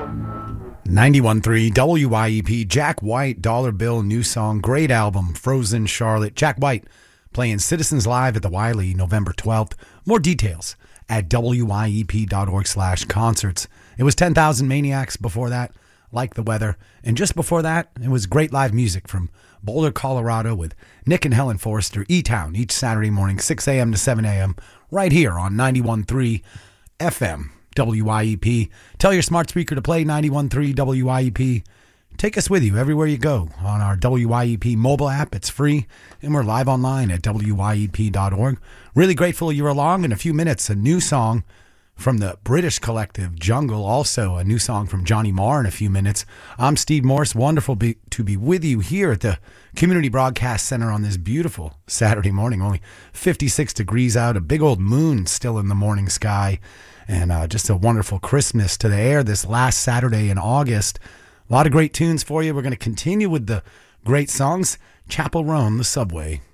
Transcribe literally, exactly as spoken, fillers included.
ninety-one point three W I E P, Jack White, Dollar Bill, new song, great album, Frozen Charlotte. Jack White playing Citizens Live at the Wiley November twelfth. More details at W I E P dot org slash concerts. It was ten thousand Maniacs before that, Like the Weather. And just before that, it was great live music from Boulder, Colorado with Nick and Helen Forrester, E-Town, each Saturday morning, six a.m. to seven a.m., right here on ninety-one point three F M. W I E P. Tell your smart speaker to play ninety-one point three W I E P. Take us with you everywhere you go on our W I E P mobile app. It's free, and we're live online at W I E P dot org. Really grateful you're along. In a few minutes, a new song from the British collective Jungle. Also, a new song from Johnny Marr in a few minutes. I'm Steve Morse. Wonderful be, to be with you here at the Community Broadcast Center on this beautiful Saturday morning. Only fifty-six degrees out, a big old moon still in the morning sky. And uh, just a wonderful Christmas to the air this last Saturday in August. A lot of great tunes for you. We're going to continue with the great songs. Chapel Roan, The Subway.